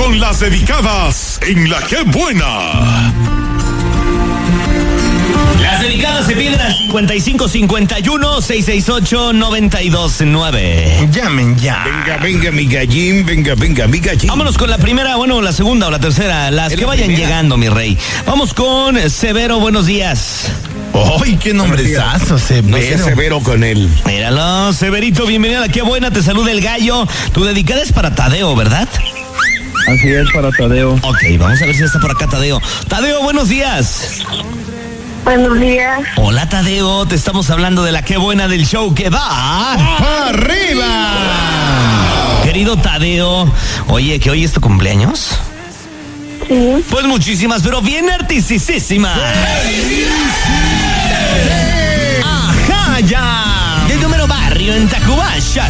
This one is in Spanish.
con las dedicadas en La Qué Buena. Las dedicadas se piden al 5551-668-929. Llamen ya. Venga, mi gallín, venga, mi gallín. Vámonos con la primera, bueno, la segunda o la tercera, las que vayan llegando, mi rey. Vamos con Severo, buenos días. ¡Ay, qué nombrezazo, Severo! No sé severo con él. Míralo, Severito, bienvenido a La Qué Buena, te saluda el gallo. Tu dedicada es para Tadeo, ¿verdad? Así es, para Tadeo. Ok, vamos a ver si está por acá Tadeo. Tadeo, buenos días. Buenos días. Hola, Tadeo, te estamos hablando de La Qué Buena del show que va ¡Arriba! Querido Tadeo, oye, ¿que hoy es tu cumpleaños? Sí. Pues muchísimas, pero bien artistísimas. ¡Ajá, ya! De número barrio en Tacubaya.